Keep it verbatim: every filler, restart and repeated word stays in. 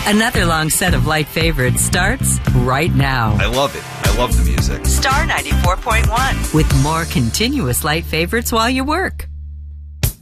Another long set of light favorites starts right now. I love it. I love the music. Star ninety-four point one with more continuous light favorites while you work.